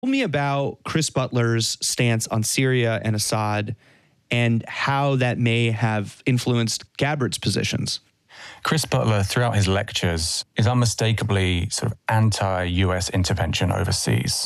Tell me about Chris Butler's stance on Syria and Assad and how that may have influenced Gabbard's positions. Chris Butler, throughout his lectures, is unmistakably sort of anti-US intervention overseas.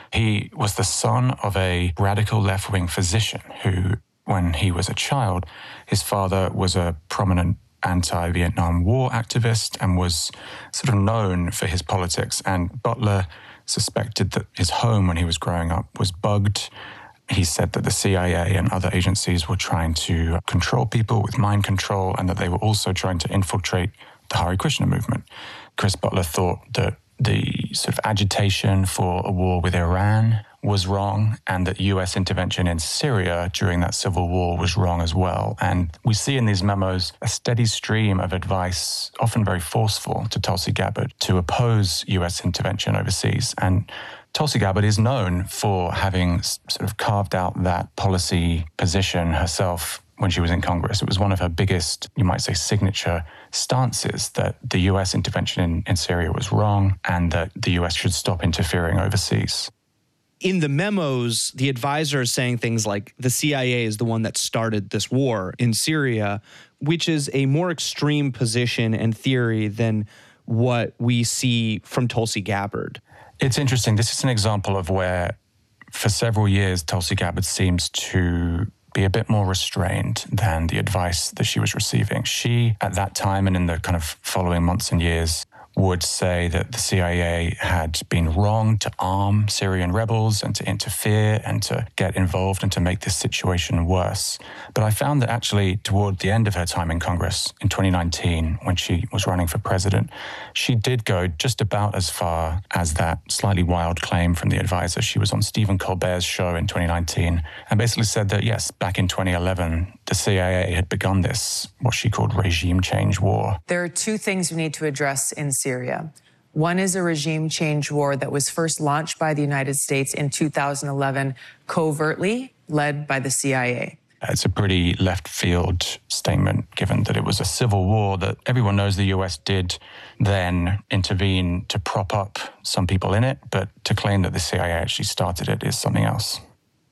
He was the son of a radical left-wing physician who, when he was a child, his father was a prominent anti-Vietnam War activist and was sort of known for his politics. And Butler suspected that his home when he was growing up was bugged. He said that the CIA and other agencies were trying to control people with mind control and that they were also trying to infiltrate the Hare Krishna movement. Chris Butler thought that the sort of agitation for a war with Iran was wrong and that US intervention in Syria during that civil war was wrong as well. And we see in these memos a steady stream of advice, often very forceful, to Tulsi Gabbard to oppose US intervention overseas. And Tulsi Gabbard is known for having sort of carved out that policy position herself when she was in Congress. It was one of her biggest, you might say, signature stances that the US intervention in Syria was wrong and that the US should stop interfering overseas. In the memos, the advisor is saying things like the CIA is the one that started this war in Syria, which is a more extreme position and theory than what we see from Tulsi Gabbard. It's interesting. This is an example of where, for several years, Tulsi Gabbard seems to be a bit more restrained than the advice that she was receiving. She, at that time and in the kind of following months and years, would say that the CIA had been wrong to arm Syrian rebels and to interfere and to get involved and to make this situation worse. But I found that actually toward the end of her time in Congress in 2019, when she was running for president, she did go just about as far as that slightly wild claim from the advisor. She was on Stephen Colbert's show in 2019 and basically said that, yes, back in 2011, the CIA had begun this, what she called regime change war. There are two things we need to address in Syria. One is a regime change war that was first launched by the United States in 2011, covertly led by the CIA. It's a pretty left field statement, given that it was a civil war that everyone knows the US did then intervene to prop up some people in it, but to claim that the CIA actually started it is something else.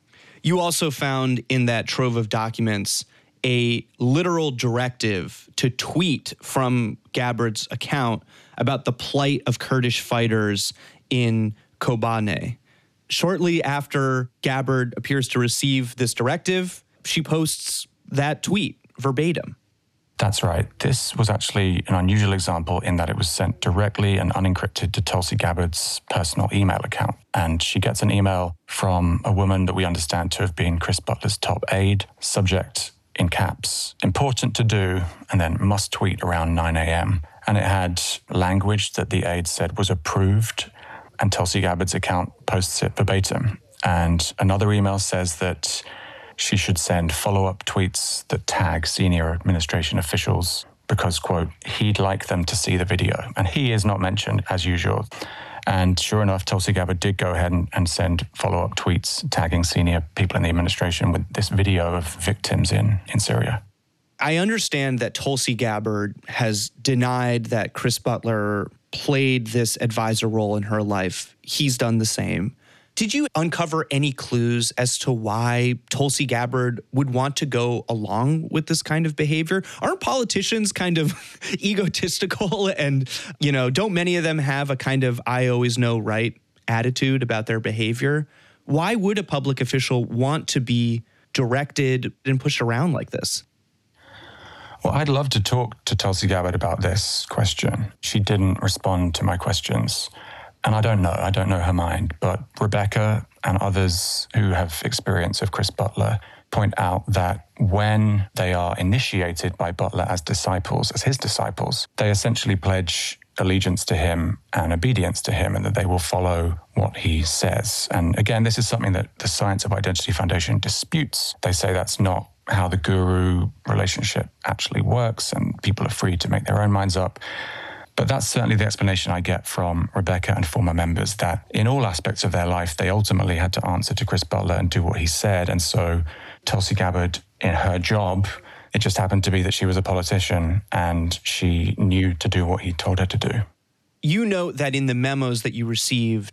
You also found in that trove of documents a literal directive to tweet from Gabbard's account about the plight of Kurdish fighters in Kobane. Shortly after Gabbard appears to receive this directive, she posts that tweet verbatim. That's right. This was actually an unusual example in that it was sent directly and unencrypted to Tulsi Gabbard's personal email account. And she gets an email from a woman that we understand to have been Chris Butler's top aide, subject in caps, important to do, and then must tweet around 9 a.m. And it had language that the aide said was approved, and Tulsi Gabbard's account posts it verbatim. And another email says that she should send follow-up tweets that tag senior administration officials because, quote, he'd like them to see the video. And he is not mentioned, as usual. And sure enough, Tulsi Gabbard did go ahead and send follow-up tweets tagging senior people in the administration with this video of victims in Syria. I understand that Tulsi Gabbard has denied that Chris Butler played this advisor role in her life. He's done the same. Did you uncover any clues as to why Tulsi Gabbard would want to go along with this kind of behavior? Aren't politicians kind of egotistical and, don't many of them have a kind of I always know right attitude about their behavior? Why would a public official want to be directed and pushed around like this? Well, I'd love to talk to Tulsi Gabbard about this question. She didn't respond to my questions. And I don't know her mind, but Rebecca and others who have experience of Chris Butler point out that when they are initiated by Butler as disciples, as his disciples, they essentially pledge allegiance to him and obedience to him and that they will follow what he says. And again, this is something that the Science of Identity Foundation disputes. They say that's not how the guru relationship actually works and people are free to make their own minds up. But that's certainly the explanation I get from Rebecca and former members, that in all aspects of their life, they ultimately had to answer to Chris Butler and do what he said. And so Tulsi Gabbard, in her job, it just happened to be that she was a politician and she knew to do what he told her to do. You note that in the memos that you received,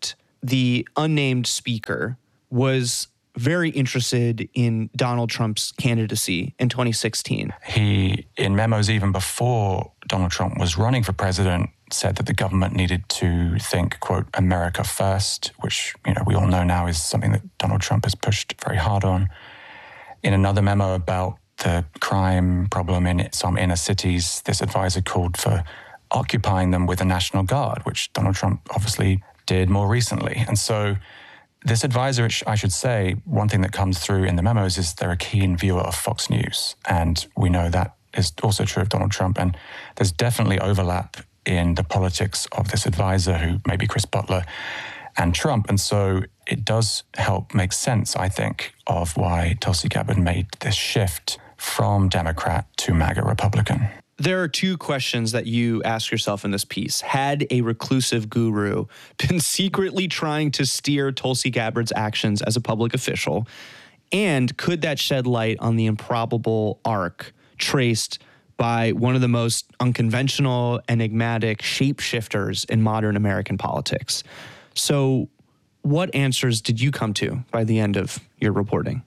the unnamed speaker, was very interested in Donald Trump's candidacy in 2016. He, in memos even before Donald Trump was running for president, said that the government needed to think, quote, America first, which, we all know now is something that Donald Trump has pushed very hard on. In another memo about the crime problem in some inner cities, this advisor called for occupying them with the National Guard, which Donald Trump obviously did more recently. And so this advisor, I should say, one thing that comes through in the memos is they're a keen viewer of Fox News. And we know that is also true of Donald Trump. And there's definitely overlap in the politics of this advisor, who may be Chris Butler, and Trump. And so it does help make sense, I think, of why Tulsi Gabbard made this shift from Democrat to MAGA Republican. There are two questions that you ask yourself in this piece. Had a reclusive guru been secretly trying to steer Tulsi Gabbard's actions as a public official? And could that shed light on the improbable arc traced by one of the most unconventional, enigmatic shapeshifters in modern American politics? So what answers did you come to by the end of your reporting?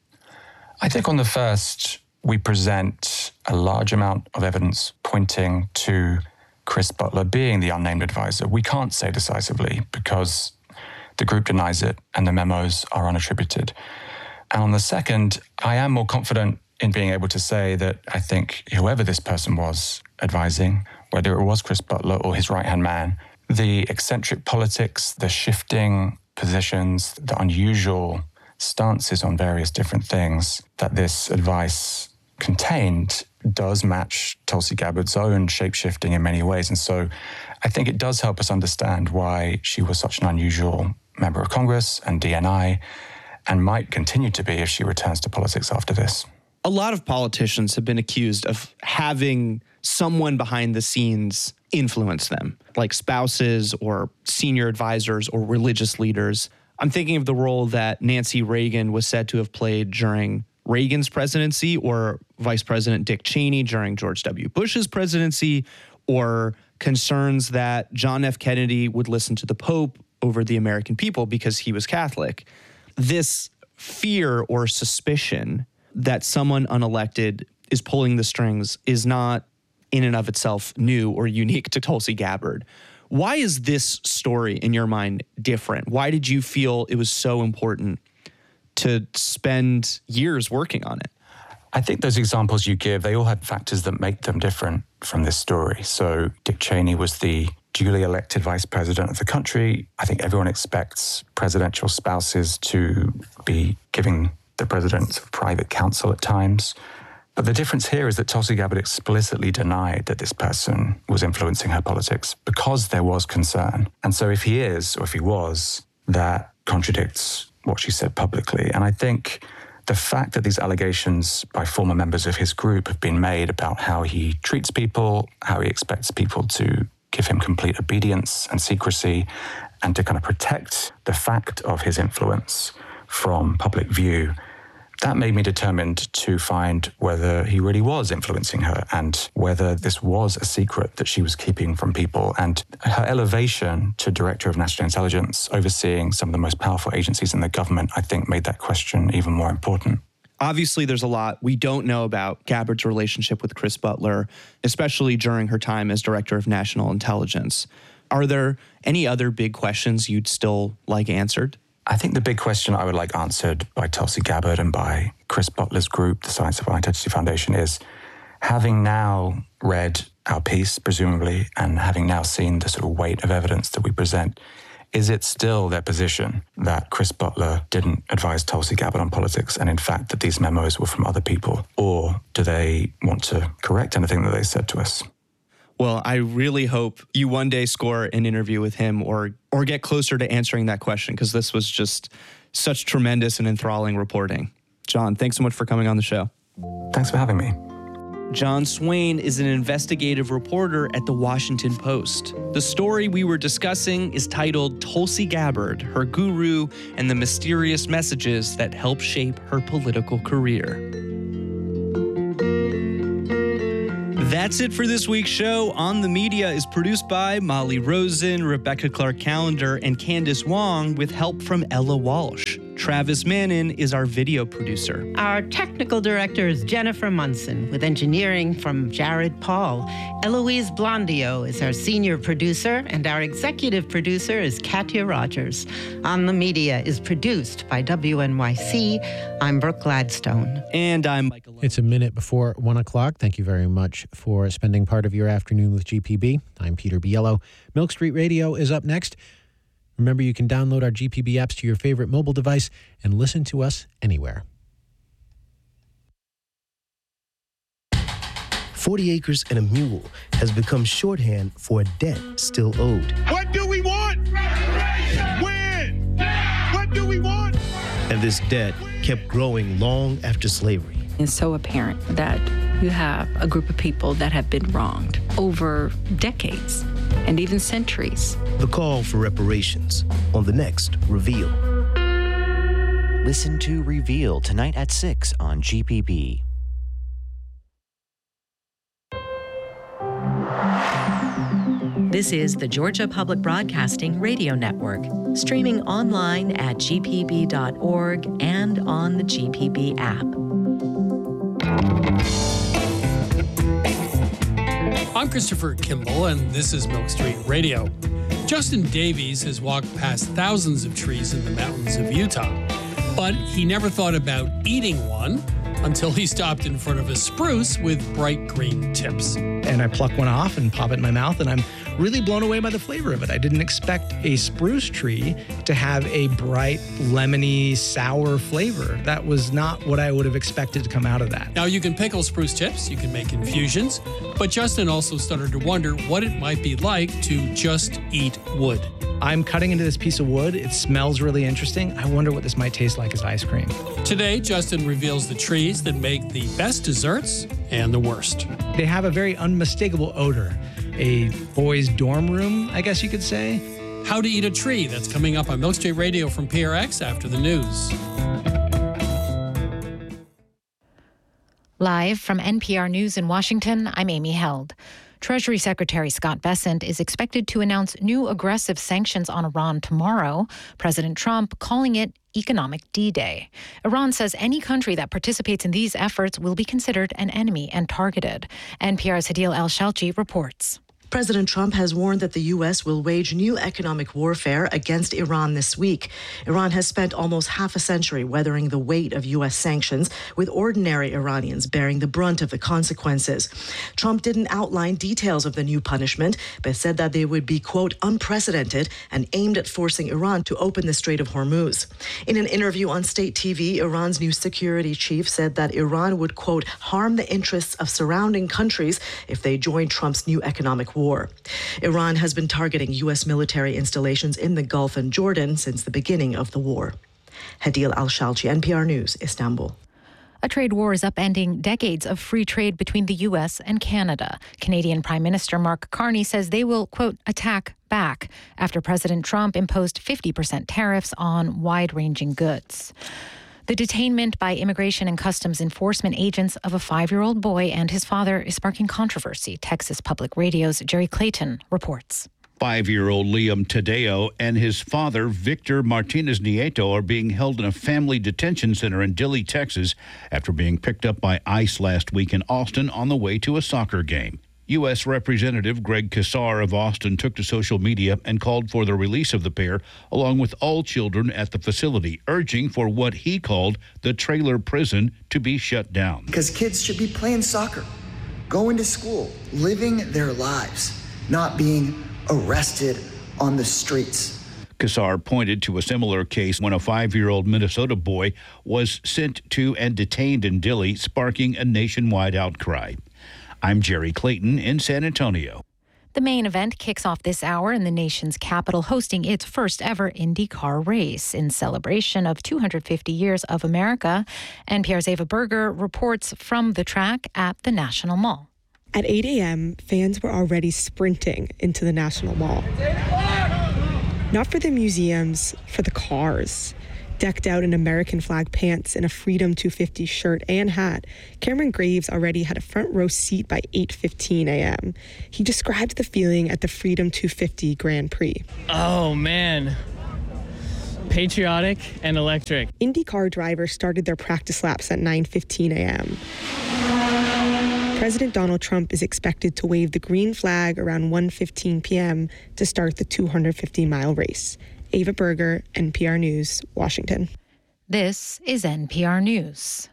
I think on the first, we present a large amount of evidence pointing to Chris Butler being the unnamed advisor. We can't say decisively because the group denies it and the memos are unattributed. And on the second, I am more confident in being able to say that I think whoever this person was advising, whether it was Chris Butler or his right-hand man, the eccentric politics, the shifting positions, the unusual stances on various different things that this advice contained does match Tulsi Gabbard's own shape-shifting in many ways. And so I think it does help us understand why she was such an unusual member of Congress and DNI, and might continue to be if she returns to politics after this. A lot of politicians have been accused of having someone behind the scenes influence them, like spouses or senior advisors or religious leaders. I'm thinking of the role that Nancy Reagan was said to have played during Reagan's presidency, or Vice President Dick Cheney during George W. Bush's presidency, or concerns that John F. Kennedy would listen to the Pope over the American people because he was Catholic. This fear or suspicion that someone unelected is pulling the strings is not in and of itself new or unique to Tulsi Gabbard. Why is this story, in your mind, different? Why did you feel it was so important to spend years working on it? I think those examples you give, they all had factors that make them different from this story. So Dick Cheney was the duly elected vice president of the country. I think everyone expects presidential spouses to be giving the president private counsel at times. But the difference here is that Tulsi Gabbard explicitly denied that this person was influencing her politics because there was concern. And so if he is, or if he was, that contradicts what she said publicly. And I think the fact that these allegations by former members of his group have been made about how he treats people, how he expects people to give him complete obedience and secrecy, and to kind of protect the fact of his influence from public view, that made me determined to find whether he really was influencing her and whether this was a secret that she was keeping from people. And her elevation to Director of National Intelligence, overseeing some of the most powerful agencies in the government, I think made that question even more important. Obviously, there's a lot we don't know about Gabbard's relationship with Chris Butler, especially during her time as Director of National Intelligence. Are there any other big questions you'd still like answered? I think the big question I would like answered by Tulsi Gabbard and by Chris Butler's group, the Science of Identity Foundation, is, having now read our piece, presumably, and having now seen the sort of weight of evidence that we present, is it still their position that Chris Butler didn't advise Tulsi Gabbard on politics and in fact that these memos were from other people? Or do they want to correct anything that they said to us? Well, I really hope you one day score an interview with him or get closer to answering that question, because this was just such tremendous and enthralling reporting. John, thanks so much for coming on the show. Thanks for having me. John Swain is an investigative reporter at The Washington Post. The story we were discussing is titled Tulsi Gabbard, Her Guru, and the Mysterious Messages That Helped Shape Her Political Career. That's it for this week's show. On the Media is produced by Molly Rosen, Rebecca Clark-Callender, and Candace Wong with help from Ella Walsh. Travis Mannon is our video producer. Our technical director is Jennifer Munson, with engineering from Jared Paul. Eloise Blondio is our senior producer, and our executive producer is Katya Rogers. On the Media is produced by WNYC. I'm Brooke Gladstone. And I'm Michael. It's a minute before 1 o'clock. Thank you very much for spending part of your afternoon with GPB. I'm Peter Biello. Milk Street Radio is up next. Remember, you can download our GPB apps to your favorite mobile device and listen to us anywhere. 40 acres and a mule has become shorthand for a debt still owed. What do we want? When? What do we want? And this debt kept growing long after slavery. It's so apparent that you have a group of people that have been wronged over decades and even centuries. The call for reparations on the next Reveal. Listen to Reveal tonight at 6 on GPB. This is the Georgia Public Broadcasting Radio Network, streaming online at gpb.org and on the GPB app. I'm Christopher Kimball, and this is Milk Street Radio. Justin Davies has walked past thousands of trees in the mountains of Utah, but he never thought about eating one until he stopped in front of a spruce with bright green tips. And I pluck one off and pop it in my mouth, and I'm really blown away by the flavor of it. I didn't expect a spruce tree to have a bright, lemony, sour flavor. That was not what I would have expected to come out of that. Now, you can pickle spruce tips, you can make infusions, but Justin also started to wonder what it might be like to just eat wood. I'm cutting into this piece of wood. It smells really interesting. I wonder what this might taste like as ice cream. Today, Justin reveals the trees that make the best desserts and the worst. They have a very unmistakable odor. A boys' dorm room, I guess you could say. How to Eat a Tree, that's coming up on Milk Street Radio from PRX after the news. Live from NPR News in Washington, I'm Amy Held. Treasury Secretary Scott Bessent is expected to announce new aggressive sanctions on Iran tomorrow, President Trump calling it Economic D-Day. Iran says any country that participates in these efforts will be considered an enemy and targeted. NPR's Hadil El-Shalchi reports. President Trump has warned that the U.S. will wage new economic warfare against Iran this week. Iran has spent almost half a century weathering the weight of U.S. sanctions, with ordinary Iranians bearing the brunt of the consequences. Trump didn't outline details of the new punishment, but said that they would be, quote, unprecedented and aimed at forcing Iran to open the Strait of Hormuz. In an interview on state TV, Iran's new security chief said that Iran would, quote, harm the interests of surrounding countries if they join Trump's new economic war. Iran has been targeting U.S. military installations in the Gulf and Jordan since the beginning of the war. Hadil Al-Shalchi, NPR News, Istanbul. A trade war is upending decades of free trade between the U.S. and Canada. Canadian Prime Minister Mark Carney says they will, quote, attack back after President Trump imposed 50% tariffs on wide-ranging goods. The detainment by Immigration and Customs Enforcement agents of a 5-year-old boy and his father is sparking controversy. Texas Public Radio's Jerry Clayton reports. 5-year-old Liam Tadeo and his father, Victor Martinez Nieto, are being held in a family detention center in Dilley, Texas, after being picked up by ICE last week in Austin on the way to a soccer game. U.S. Representative Greg Casar of Austin took to social media and called for the release of the pair, along with all children at the facility, urging for what he called the trailer prison to be shut down. Because kids should be playing soccer, going to school, living their lives, not being arrested on the streets. Casar pointed to a similar case when a 5-year-old Minnesota boy was sent to and detained in Dilley, sparking a nationwide outcry. I'm Jerry Clayton in San Antonio. The main event kicks off this hour in the nation's capital, hosting its first ever IndyCar race in celebration of 250 years of America. NPR's Ava Berger reports from the track at the National Mall. At 8 a.m., fans were already sprinting into the National Mall. Not for the museums, for the cars. Decked out in American flag pants and a Freedom 250 shirt and hat, Cameron Graves already had a front row seat by 8:15 a.m. He described the feeling at the Freedom 250 Grand Prix. Oh, man. Patriotic and electric. IndyCar drivers started their practice laps at 9:15 a.m. President Donald Trump is expected to wave the green flag around 1:15 p.m. to start the 250-mile race. Ava Berger, NPR News, Washington. This is NPR News.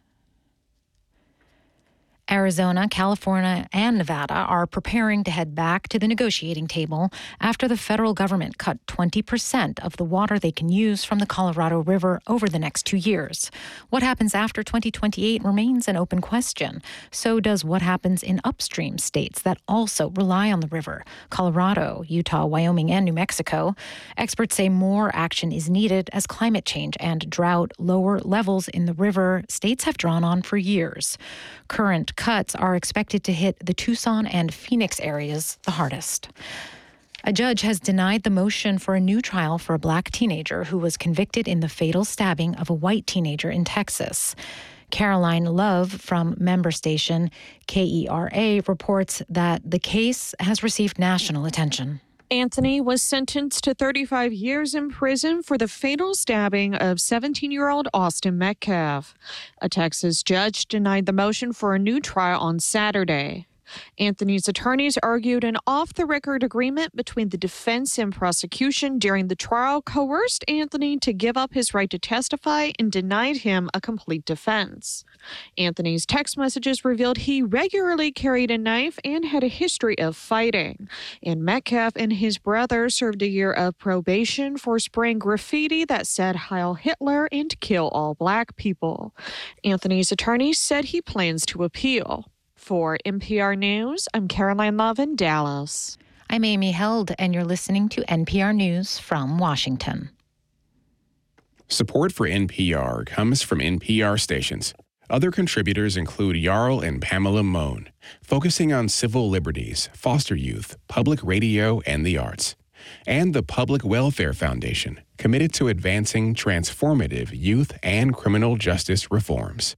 Arizona, California, and Nevada are preparing to head back to the negotiating table after the federal government cut 20% of the water they can use from the Colorado River over the next 2 years. What happens after 2028 remains an open question. So does what happens in upstream states that also rely on the river: Colorado, Utah, Wyoming, and New Mexico. Experts say more action is needed as climate change and drought lower levels in the river states have drawn on for years. Current cuts are expected to hit the Tucson and Phoenix areas the hardest. A judge has denied the motion for a new trial for a black teenager who was convicted in the fatal stabbing of a white teenager in Texas. Caroline Love from member station KERA reports that the case has received national attention. Anthony was sentenced to 35 years in prison for the fatal stabbing of 17-year-old Austin Metcalf. A Texas judge denied the motion for a new trial on Saturday. Anthony's attorneys argued an off-the-record agreement between the defense and prosecution during the trial coerced Anthony to give up his right to testify and denied him a complete defense. Anthony's text messages revealed he regularly carried a knife and had a history of fighting. And Metcalf and his brother served a year of probation for spraying graffiti that said Heil Hitler and kill all black people. Anthony's attorney said he plans to appeal. For NPR News, I'm Caroline Love in Dallas. I'm Amy Held, and you're listening to NPR News from Washington. Support for NPR comes from NPR stations. Other contributors include Jarl and Pamela Mohn, focusing on civil liberties, foster youth, public radio, and the arts. And the Public Welfare Foundation, committed to advancing transformative youth and criminal justice reforms.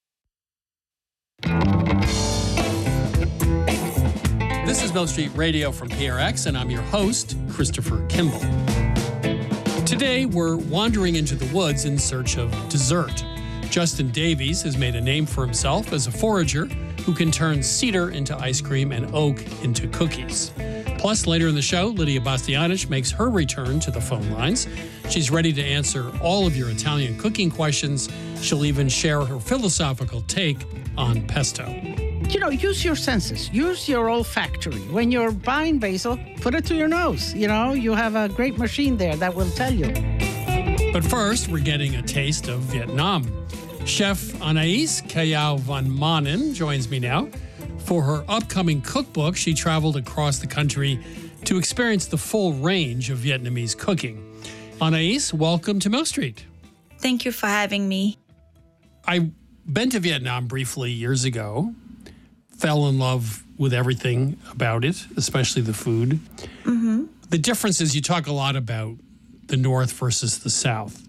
This is Milk Street Radio from PRX, and I'm your host, Christopher Kimball. Today, we're wandering into the woods in search of dessert. Justin Davies has made a name for himself as a forager who can turn cedar into ice cream and oak into cookies. Plus, later in the show, Lydia Bastianich makes her return to the phone lines. She's ready to answer all of your Italian cooking questions. She'll even share her philosophical take on pesto. You know, use your senses. Use your olfactory. When you're buying basil, put it to your nose. You know, you have a great machine there that will tell you. But first, we're getting a taste of Vietnam. Chef Anais Kayao Van Manen joins me now. For her upcoming cookbook, she traveled across the country to experience the full range of Vietnamese cooking. Anais, welcome to Milk Street. Thank you for having me. I've been to Vietnam briefly years ago. Fell in love with everything about it, especially the food. Mm-hmm. The difference is you talk a lot about the North versus the South.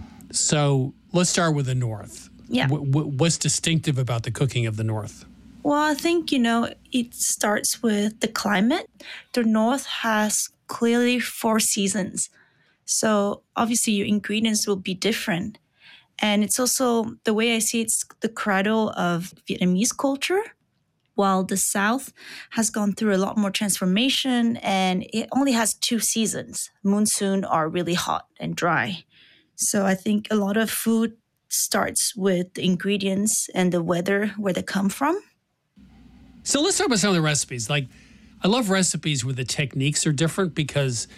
So let's start with the North. Yeah. What's distinctive about the cooking of the North? Well, I think, it starts with the climate. The North has clearly 4 seasons. So obviously your ingredients will be different. And it's also, the way I see it's the cradle of Vietnamese culture. While the South has gone through a lot more transformation and it only has 2 seasons. Monsoon are really hot and dry. So I think a lot of food starts with the ingredients and the weather, where they come from. So let's talk about some of the recipes. Like, I love recipes where the techniques are different because,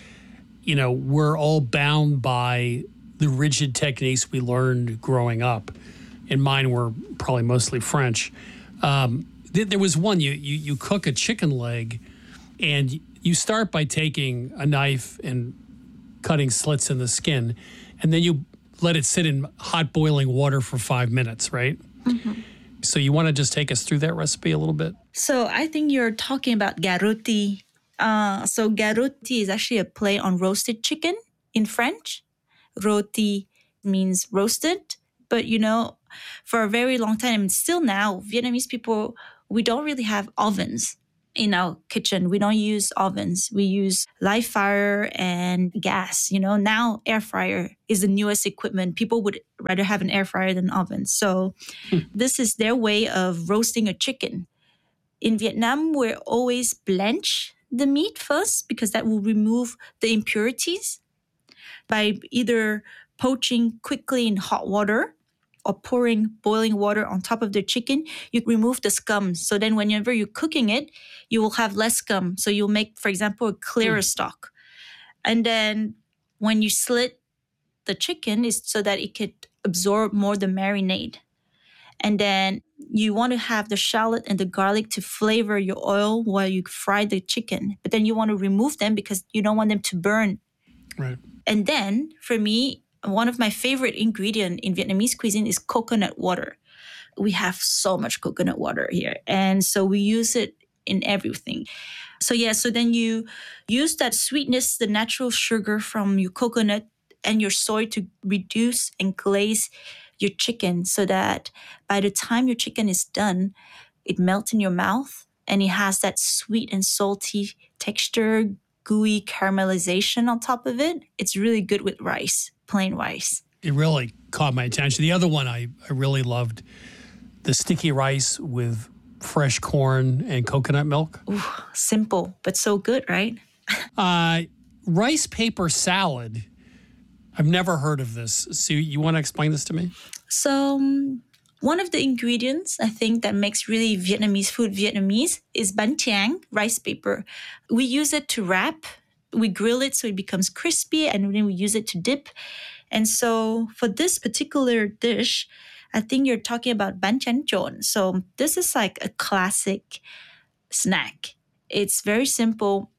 we're all bound by the rigid techniques we learned growing up. And mine were probably mostly French. There was one, you cook a chicken leg and you start by taking a knife and cutting slits in the skin, and then you let it sit in hot boiling water for 5 minutes, right? Mm-hmm. So you want to just take us through that recipe a little bit? So I think you're talking about garroti. So garroti is actually a play on roasted chicken in French. Roti means roasted. But, you know, for a very long time, and still now, Vietnamese people, we don't really have ovens in our kitchen. We don't use ovens. We use live fire and gas. You know, now air fryer is the newest equipment. People would rather have an air fryer than oven. So this is their way of roasting a chicken. In Vietnam, we're always blanch the meat first because that will remove the impurities by either poaching quickly in hot water or pouring boiling water on top of the chicken. You remove the scum. So then whenever you're cooking it, you will have less scum. So you'll make, for example, a clearer stock. And then when you slit the chicken, is so that it could absorb more the marinade. And then you want to have the shallot and the garlic to flavor your oil while you fry the chicken. But then you want to remove them because you don't want them to burn. Right. And then for me, one of my favorite ingredients in Vietnamese cuisine is coconut water. We have so much coconut water here. And so we use it in everything. So so then you use that sweetness, the natural sugar from your coconut and your soy to reduce and glaze your chicken so that by the time your chicken is done, it melts in your mouth and it has that sweet and salty texture, gooey caramelization on top of it. It's really good with rice, plain rice. It really caught my attention. The other one I really loved, the sticky rice with fresh corn and coconut milk. Ooh, simple, but so good, right? Rice paper salad. I've never heard of this. So you want to explain this to me? So one of the ingredients I think that makes really Vietnamese food Vietnamese is bánh tráng, rice paper. We use it to wrap. We grill it so it becomes crispy, and then we use it to dip. And so for this particular dish, I think you're talking about bánh tráng trộn. So this is like a classic snack. It's very simple.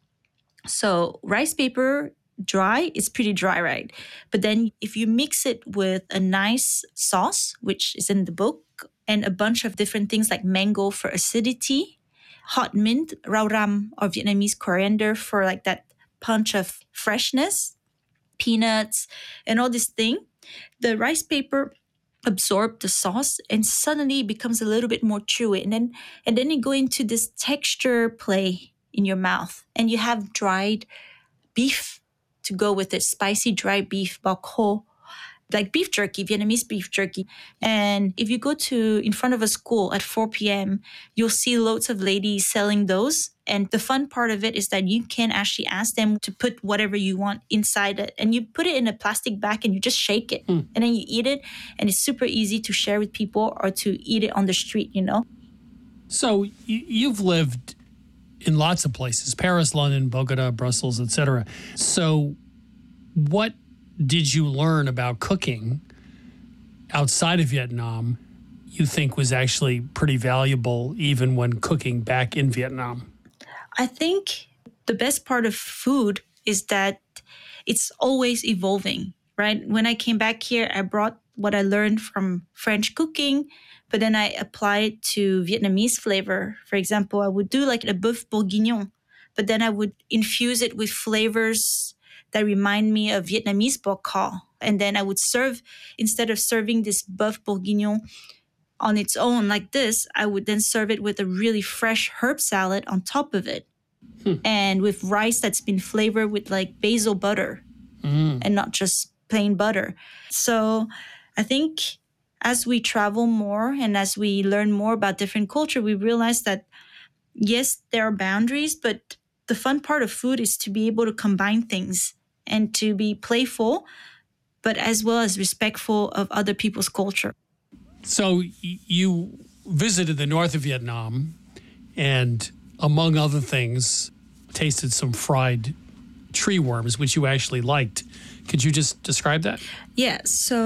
So rice paper, dry, it's pretty dry, right? But then if you mix it with a nice sauce, which is in the book, and a bunch of different things like mango for acidity, hot mint, rau ram or Vietnamese coriander for like that punch of freshness, peanuts, and all this thing, the rice paper absorb the sauce and suddenly it becomes a little bit more chewy. And then you go into this texture play in your mouth and you have dried beef to go with it, spicy dry beef, bò kho, like beef jerky, Vietnamese beef jerky. And if you go to in front of a school at 4 p.m., you'll see loads of ladies selling those. And the fun part of it is that you can actually ask them to put whatever you want inside it. And you put it in a plastic bag and you just shake it. And then you eat it. And it's super easy to share with people or to eat it on the street, you know? So you've lived in lots of places, Paris, London, Bogota, Brussels, etc. So what did you learn about cooking outside of Vietnam you think was actually pretty valuable even when cooking back in Vietnam? I think the best part of food is that it's always evolving, right? When I came back here, I brought what I learned from French cooking, but then I apply it to Vietnamese flavor. For example, I would do like a bœuf bourguignon, but then I would infuse it with flavors that remind me of Vietnamese bò kho. And then I would serve, instead of serving this bœuf bourguignon on its own like this, I would then serve it with a really fresh herb salad on top of it. And with rice that's been flavored with like basil butter and not just plain butter. So I think as we travel more and as we learn more about different culture, we realize that, yes, there are boundaries, but the fun part of food is to be able to combine things and to be playful, but as well as respectful of other people's culture. So you visited the north of Vietnam and, among other things, tasted some fried tree worms, which you actually liked. Could you just describe that? Yeah.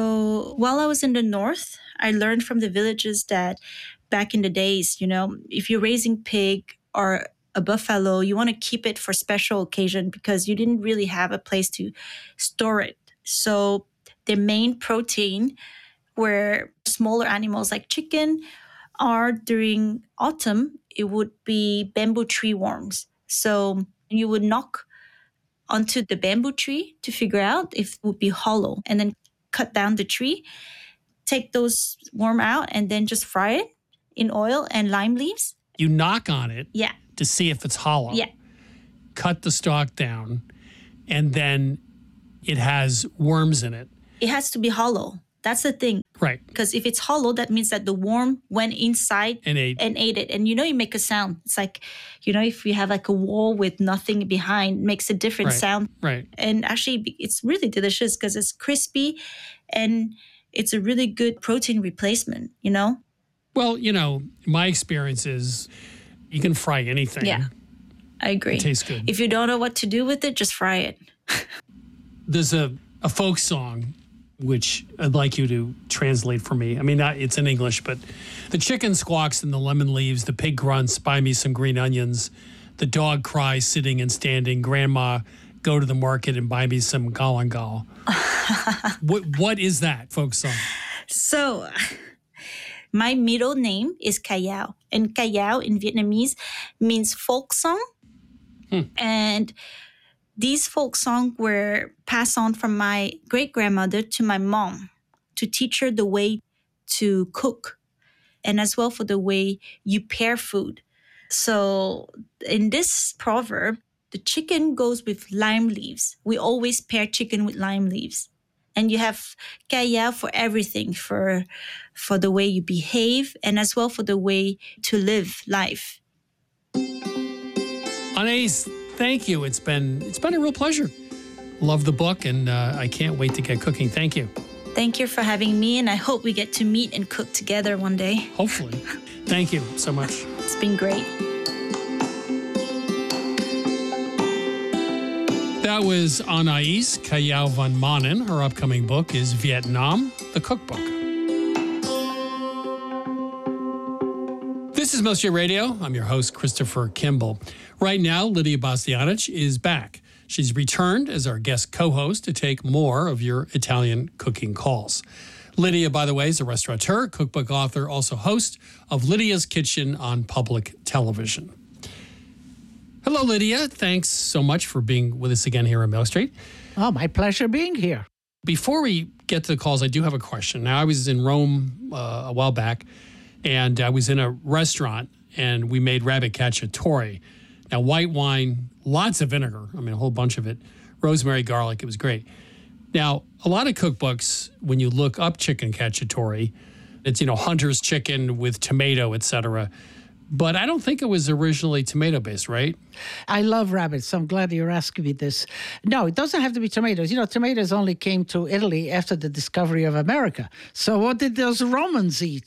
So while I was in the north, I learned from the villages that back in the days, you know, if you're raising pig or a buffalo, you want to keep it for special occasion because you didn't really have a place to store it. So their main protein were smaller animals like chicken, or during autumn, it would be bamboo tree worms. So you would knock onto the bamboo tree to figure out if it would be hollow and then cut down the tree, take those worm out, and then just fry it in oil and lime leaves. You knock on it Yeah. to see if it's hollow. Yeah. Cut the stalk down, and then it has worms in it. It has to be hollow. That's the thing. Right. Because if it's hollow, that means that the worm went inside And ate. it. And you make a sound. It's like, if you have like a wall with nothing behind, it makes a different Right. sound. Right. And actually, it's really delicious because it's crispy and it's a really good protein replacement, Well, my experience is you can fry anything. Yeah, I agree. It tastes good. If you don't know what to do with it, just fry it. There's a folk song which I'd like you to translate for me. I mean, it's in English, but the chicken squawks in the lemon leaves, the pig grunts, buy me some green onions, the dog cries sitting and standing, grandma, go to the market and buy me some galangal. What is that folk song? So, my middle name is Callao, and Callao in Vietnamese means folk song. And these folk songs were passed on from my great-grandmother to my mom to teach her the way to cook and as well for the way you pair food. So in this proverb, the chicken goes with lime leaves. We always pair chicken with lime leaves. And you have Callao for everything, for the way you behave and as well for the way to live life. Anais, thank you. It's been a real pleasure. Love the book, and I can't wait to get cooking. Thank you. Thank you for having me, and I hope we get to meet and cook together one day. Hopefully. Thank you so much. It's been great. That was Anais Callao van Manen. Her upcoming book is Vietnam, the Cookbook. This is Milk Street Radio. I'm your host, Christopher Kimball. Right now, Lydia Bastianich is back. She's returned as our guest co-host to take more of your Italian cooking calls. Lydia, by the way, is a restaurateur, cookbook author, also host of Lydia's Kitchen on public television. Hello, Lydia. Thanks so much for being with us again here on Milk Street. Oh, my pleasure being here. Before we get to the calls, I do have a question. Now, I was in Rome a while back, and I was in a restaurant, and we made rabbit cacciatore. Now, white wine, lots of vinegar. I mean, a whole bunch of it. Rosemary, garlic. It was great. Now, a lot of cookbooks, when you look up chicken cacciatore, it's, hunter's chicken with tomato, etc. But I don't think it was originally tomato-based, right? I love rabbits, so I'm glad you're asking me this. No, it doesn't have to be tomatoes. Tomatoes only came to Italy after the discovery of America. So what did those Romans eat?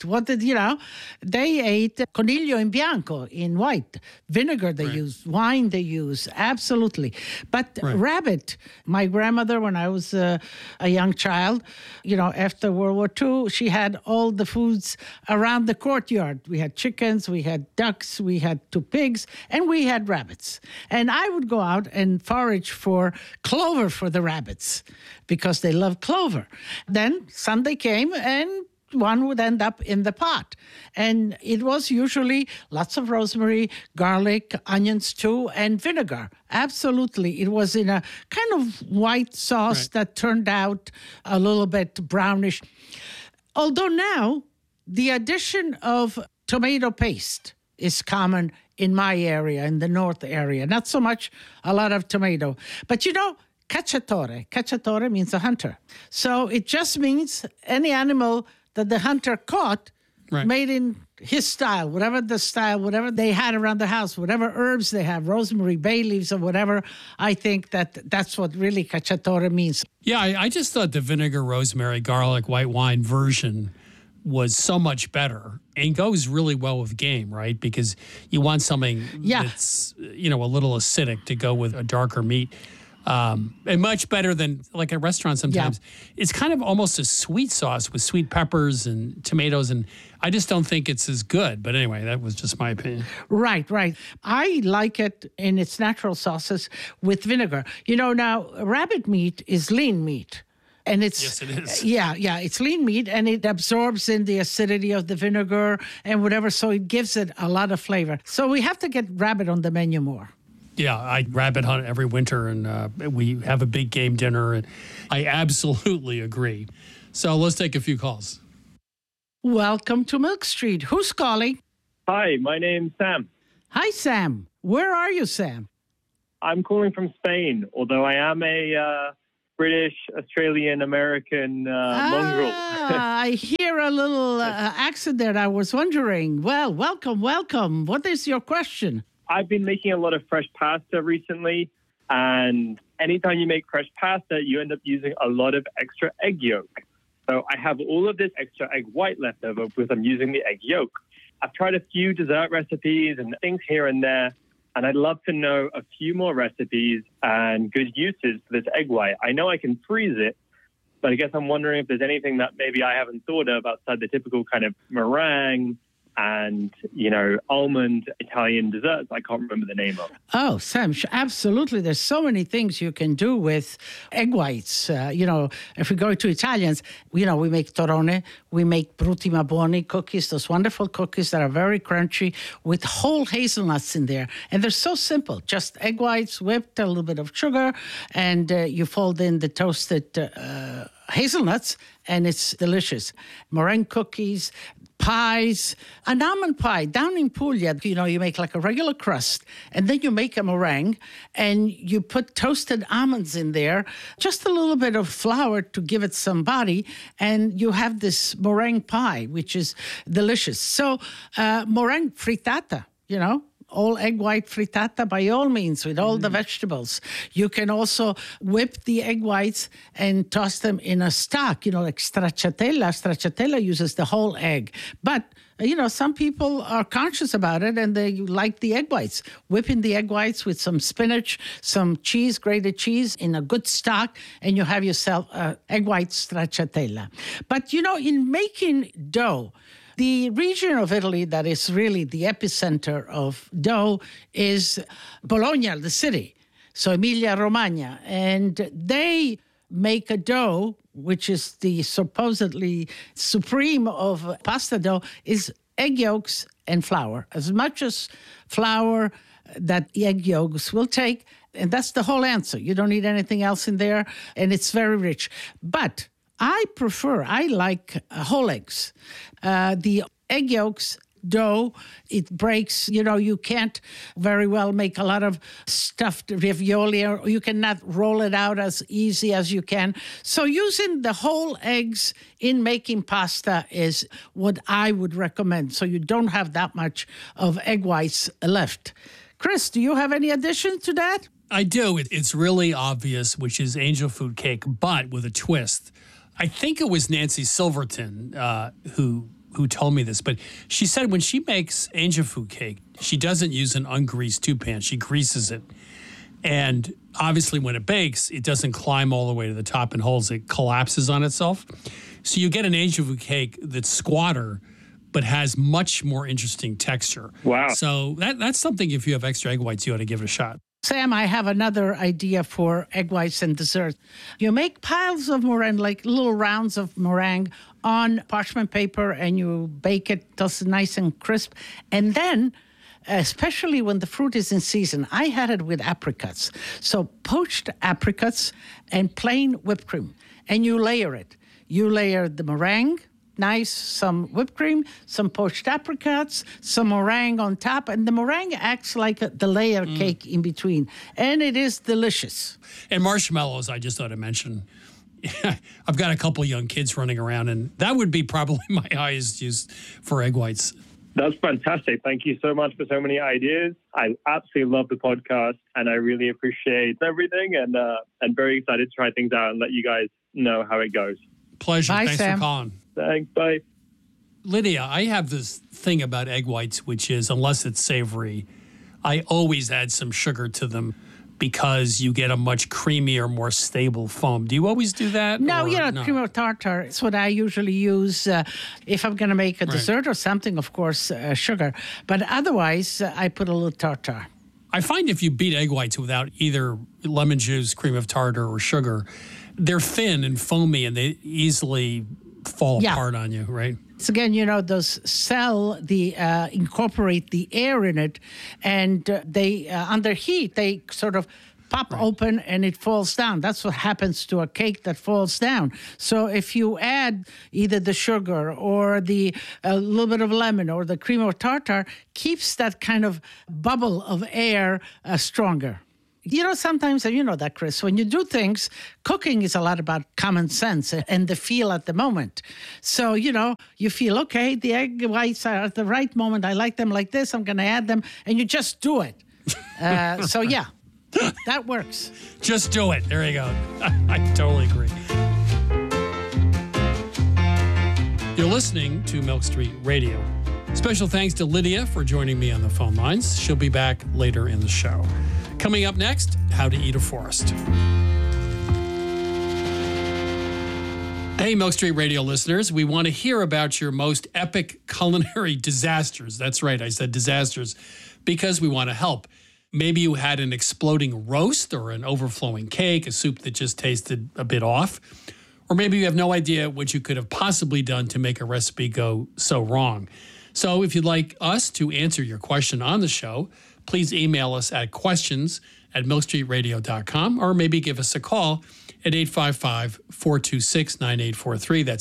They ate coniglio in bianco, in white. Vinegar they used, wine they used, absolutely. But rabbit, my grandmother, when I was a young child, after World War II, she had all the foods around the courtyard. We had chickens, we had ducks, we had 2 pigs, and we had rabbits. And I would go out and forage for clover for the rabbits because they love clover. Then Sunday came and one would end up in the pot. And it was usually lots of rosemary, garlic, onions too, and vinegar. Absolutely. It was in a kind of white sauce that turned out a little bit brownish. Although now the addition of tomato paste is common in my area, in the north area. Not so much a lot of tomato. But cacciatore. Cacciatore means a hunter. So it just means any animal that the hunter caught made in his style, whatever they had around the house, whatever herbs they have, rosemary, bay leaves, or whatever. I think that's what really cacciatore means. Yeah, I just thought the vinegar, rosemary, garlic, white wine version was so much better and goes really well with game, right? Because you want something that's, a little acidic to go with a darker meat. And much better than like a restaurant sometimes. Yeah. It's kind of almost a sweet sauce with sweet peppers and tomatoes, and I just don't think it's as good. But anyway, that was just my opinion. Right. I like it in its natural sauces with vinegar. Now, rabbit meat is lean meat. And yes, it is. Yeah, it's lean meat, and it absorbs in the acidity of the vinegar and whatever, so it gives it a lot of flavor. So we have to get rabbit on the menu more. Yeah, I rabbit hunt every winter, and we have a big game dinner, and I absolutely agree. So let's take a few calls. Welcome to Milk Street. Who's calling? Hi, my name's Sam. Hi, Sam. Where are you, Sam? I'm calling from Spain, although I am a British, Australian, American mongrel. I hear a little accent there. I was wondering. Well, welcome. What is your question? I've been making a lot of fresh pasta recently, and anytime you make fresh pasta, you end up using a lot of extra egg yolk. So I have all of this extra egg white left over because I'm using the egg yolk. I've tried a few dessert recipes and things here and there, and I'd love to know a few more recipes and good uses for this egg white. I know I can freeze it, but I guess I'm wondering if there's anything that maybe I haven't thought of outside the typical kind of meringue and, almond Italian desserts I can't remember the name of. Oh, Sam, absolutely. There's so many things you can do with egg whites. If we go to Italians, we make torrone, we make brutti ma buoni cookies, those wonderful cookies that are very crunchy with whole hazelnuts in there. And they're so simple. Just egg whites, whipped, a little bit of sugar, and you fold in the toasted hazelnuts, and it's delicious. Meringue cookies, pies, an almond pie down in Puglia, you make like a regular crust, and then you make a meringue, and you put toasted almonds in there, just a little bit of flour to give it some body, and you have this meringue pie, which is delicious. So meringue frittata, all egg white frittata by all means with all the vegetables. You can also whip the egg whites and toss them in a stock, like stracciatella. Stracciatella uses the whole egg. But, some people are conscious about it and they like the egg whites. Whipping the egg whites with some spinach, some cheese, grated cheese in a good stock, and you have yourself egg white stracciatella. But, in making dough, the region of Italy that is really the epicenter of dough is Bologna, the city, so Emilia-Romagna. And they make a dough, which is the supposedly supreme of pasta dough, is egg yolks and flour. As much as flour that the egg yolks will take, and that's the whole answer. You don't need anything else in there, and it's very rich. But I like whole eggs. The egg yolks dough, it breaks. You can't very well make a lot of stuffed ravioli, or you cannot roll it out as easy as you can. So using the whole eggs in making pasta is what I would recommend, so you don't have that much of egg whites left. Chris, do you have any addition to that? I do. It's really obvious, which is angel food cake, but with a twist. I think it was Nancy Silverton who told me this, but she said when she makes angel food cake, she doesn't use an ungreased stew pan. She greases it. And obviously when it bakes, it doesn't climb all the way to the top and holds. It collapses on itself. So you get an angel food cake that's squatter, but has much more interesting texture. Wow. So that's something, if you have extra egg whites, you ought to give it a shot. Sam, I have another idea for egg whites and dessert. You make piles of meringue, like little rounds of meringue on parchment paper, and you bake it till it's nice and crisp. And then, especially when the fruit is in season, I had it with apricots. So poached apricots and plain whipped cream. And you layer it. You layer the meringue, nice, some whipped cream, some poached apricots, some meringue on top, and the meringue acts like the layer cake in between, and it is delicious. And marshmallows, I just ought to mention. I've got a couple young kids running around, and that would be probably my highest use for egg whites. That's fantastic. Thank you so much for so many ideas. I absolutely love the podcast, and I really appreciate everything, and very excited to try things out and let you guys know how it goes. Pleasure. Bye, Thanks Sam. for calling. Thanks. Bye. Lydia, I have this thing about egg whites, which is, unless it's savory, I always add some sugar to them because you get a much creamier, more stable foam. Do you always do that? No, cream of tartar is what I usually use. If I'm going to make a dessert or something, of course, sugar. But otherwise, I put a little tartar. I find if you beat egg whites without either lemon juice, cream of tartar, or sugar, they're thin and foamy, and they easily fall apart on you, right? So again, those incorporate the air in it, and they under heat, they sort of pop open and it falls down. That's what happens to a cake that falls down. So if you add either the sugar or a little bit of lemon or the cream or tartar, keeps that kind of bubble of air stronger. You know, sometimes, and you know that, Chris, when you do things, cooking is a lot about common sense and the feel at the moment. So, you know, you feel, okay, the egg whites are at the right moment. I like them like this. I'm going to add them. And you just do it. So, yeah, that works. Just do it. There you go. I totally agree. You're listening to Milk Street Radio. Special thanks to Lydia for joining me on the phone lines. She'll be back later in the show. Coming up next, how to eat a forest. Hey, Milk Street Radio listeners, we want to hear about your most epic culinary disasters. That's right, I said disasters, because we want to help. Maybe you had an exploding roast or an overflowing cake, a soup that just tasted a bit off. Or maybe you have no idea what you could have possibly done to make a recipe go so wrong. So if you'd like us to answer your question on the show, please email us at questions@milkstreetradio.com or maybe give us a call at 855-426-9843. That's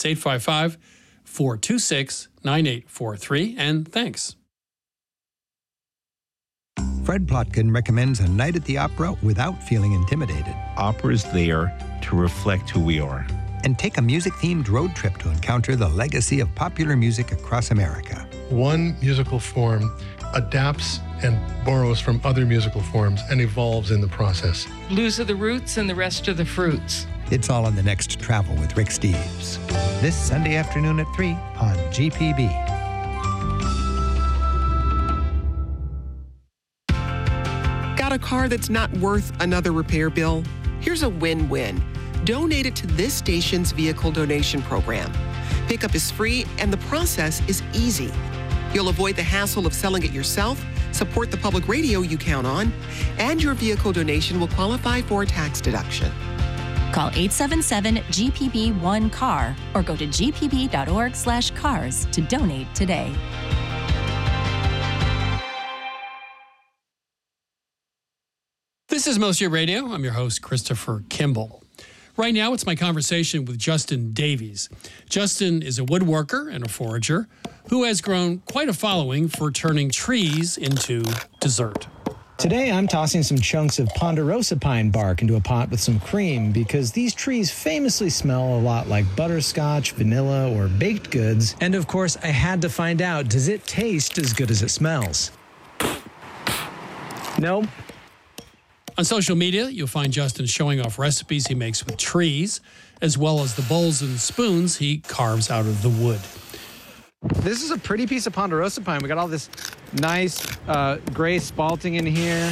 855-426-9843. And thanks. Fred Plotkin recommends a night at the opera without feeling intimidated. Opera is there to reflect who we are. And take a music-themed road trip to encounter the legacy of popular music across America. One musical form adapts and borrows from other musical forms and evolves in the process. Blues are the roots and the rest are the fruits. It's all in the next Travel with Rick Steves. This Sunday afternoon at 3 on GPB. Got a car that's not worth another repair bill? Here's a win-win. Donate it to this station's vehicle donation program. Pickup is free and the process is easy. You'll avoid the hassle of selling it yourself, support the public radio you count on, and your vehicle donation will qualify for a tax deduction. Call 877-GPB-1-CAR or go to gpb.org/cars to donate today. This is Milk Street Radio. I'm your host, Christopher Kimball. Right now, it's my conversation with Justin Davies. Justin is a woodworker and a forager who has grown quite a following for turning trees into dessert. Today, I'm tossing some chunks of ponderosa pine bark into a pot with some cream because these trees famously smell a lot like butterscotch, vanilla, or baked goods. And of course, I had to find out, does it taste as good as it smells? Nope. On social media, you'll find Justin showing off recipes he makes with trees, as well as the bowls and spoons he carves out of the wood. This is a pretty piece of ponderosa pine. We got all this nice gray spalting in here.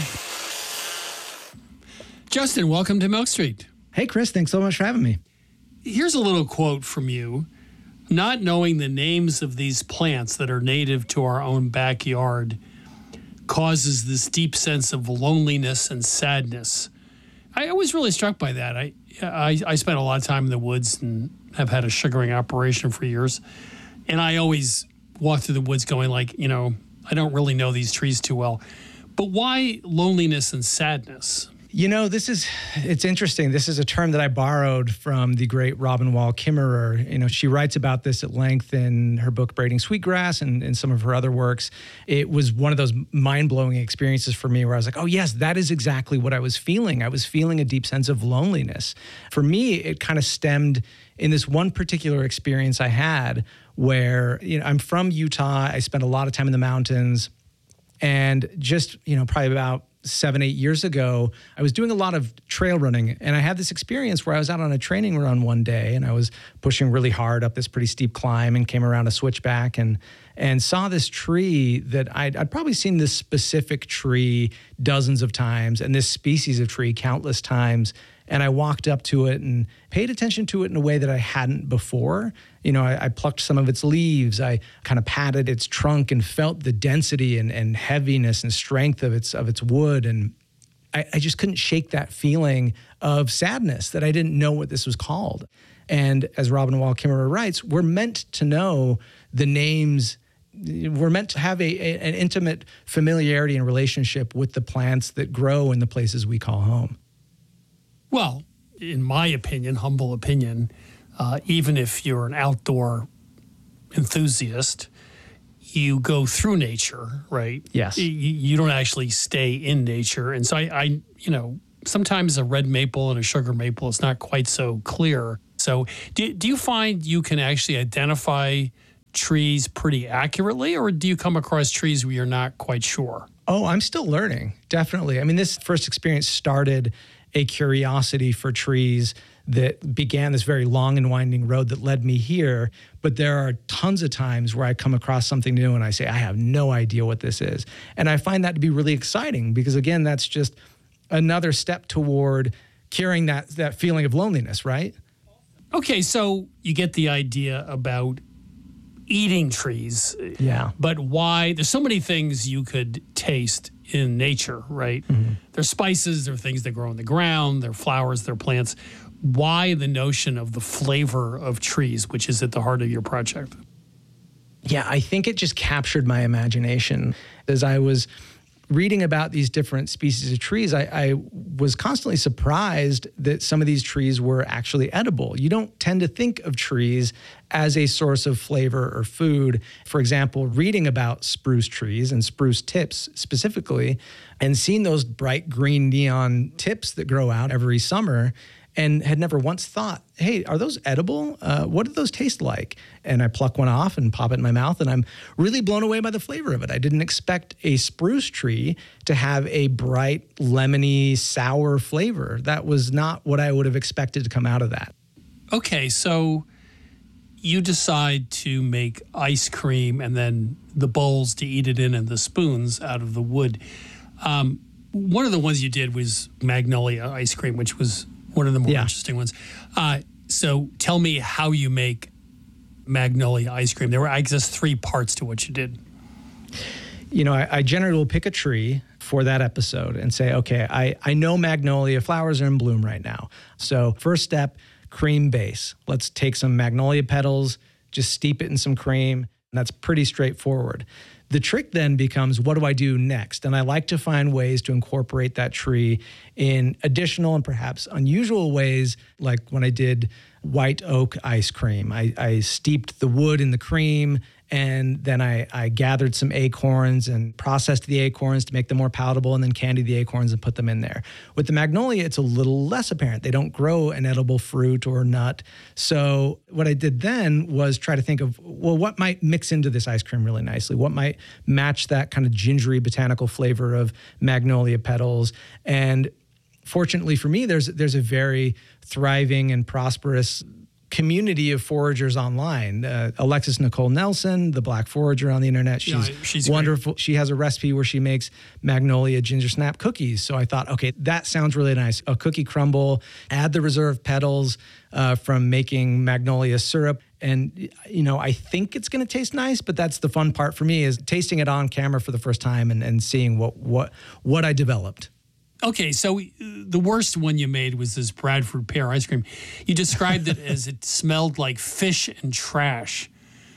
Justin, welcome to Milk Street. Hey, Chris, thanks so much for having me. Here's a little quote from you. Not knowing the names of these plants that are native to our own backyard causes this deep sense of loneliness and sadness. I was really struck by that. I spent a lot of time in the woods and have had a sugaring operation for years. And I always walk through the woods going like, you know, I don't really know these trees too well. But why loneliness and sadness? You know, it's interesting. This is a term that I borrowed from the great Robin Wall Kimmerer. You know, she writes about this at length in her book, Braiding Sweetgrass, and in some of her other works. It was one of those mind-blowing experiences for me where I was like, oh, yes, that is exactly what I was feeling. I was feeling a deep sense of loneliness. For me, it kind of stemmed in this one particular experience I had where, you know, I'm from Utah. I spent a lot of time in the mountains. And just, you know, probably about 7-8 years ago, I was doing a lot of trail running, and I had this experience where I was out on a training run one day, and I was pushing really hard up this pretty steep climb and came around a switchback and saw this tree that I'd probably seen this specific tree dozens of times and this species of tree countless times. And I walked up to it and paid attention to it in a way that I hadn't before. You know, I plucked some of its leaves. I kind of patted its trunk and felt the density and heaviness and strength of its wood. And I just couldn't shake that feeling of sadness that I didn't know what this was called. And as Robin Wall Kimmerer writes, we're meant to know the names. We're meant to have an intimate familiarity and relationship with the plants that grow in the places we call home. Well, in my opinion, humble opinion, even if you're an outdoor enthusiast, you go through nature, right? Yes. You don't actually stay in nature. And so I sometimes a red maple and a sugar maple is not quite so clear. So do you find you can actually identify trees pretty accurately, or do you come across trees where you're not quite sure? Oh, I'm still learning, definitely. I mean, this first experience started a curiosity for trees that began this very long and winding road that led me here. But there are tons of times where I come across something new and I say, I have no idea what this is. And I find that to be really exciting because, again, that's just another step toward curing that feeling of loneliness, right? Okay, so you get the idea about eating trees. Yeah. But why? There's so many things you could taste in nature, right? Mm-hmm. There's spices, there are things that grow in the ground, there are flowers, there are plants. Why the notion of the flavor of trees, which is at the heart of your project? Yeah, I think it just captured my imagination. As I was reading about these different species of trees, I was constantly surprised that some of these trees were actually edible. You don't tend to think of trees as a source of flavor or food. For example, reading about spruce trees and spruce tips specifically, and seeing those bright green neon tips that grow out every summer, and had never once thought, hey, are those edible? What do those taste like? And I pluck one off and pop it in my mouth, and I'm really blown away by the flavor of it. I didn't expect a spruce tree to have a bright, lemony, sour flavor. That was not what I would have expected to come out of that. Okay, so you decide to make ice cream and then the bowls to eat it in and the spoons out of the wood. One of the ones you did was magnolia ice cream, which was one of the more interesting ones. So tell me how you make magnolia ice cream. There were, I guess, 3 parts to what you did. You know, I generally will pick a tree for that episode and say, okay, I know magnolia flowers are in bloom right now. So first step, cream base. Let's take some magnolia petals, just steep it in some cream. And that's pretty straightforward. The trick then becomes, what do I do next? And I like to find ways to incorporate that tree in additional and perhaps unusual ways, like when I did white oak ice cream. I steeped the wood in the cream, and then I gathered some acorns and processed the acorns to make them more palatable, and then candied the acorns and put them in there. With the magnolia, it's a little less apparent. They don't grow an edible fruit or nut. So what I did then was try to think of, well, what might mix into this ice cream really nicely? What might match that kind of gingery botanical flavor of magnolia petals? And fortunately for me, there's a very thriving and prosperous community of foragers online. Alexis Nicole Nelson, the Black Forager on the internet. She's wonderful. Great. She has a recipe where she makes magnolia ginger snap cookies. So I thought, okay, that sounds really nice. A cookie crumble, add the reserve petals from making magnolia syrup. And, you know, I think it's going to taste nice, but that's the fun part for me, is tasting it on camera for the first time and seeing what I developed. Okay, so the worst one you made was this Bradford pear ice cream. You described it as it smelled like fish and trash.